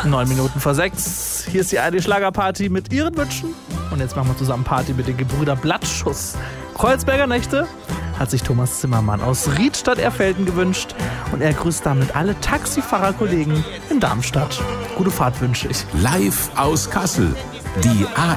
5:09. Hier ist die ARD-Schlagerparty mit ihren Wünschen. Und jetzt machen wir zusammen Party mit den Gebrüder Blattschuss. Kreuzberger Nächte hat sich Thomas Zimmermann aus Riedstadt-Erfelden gewünscht. Und er grüßt damit alle Taxifahrerkollegen in Darmstadt. Gute Fahrt wünsche ich. Live aus Kassel. Die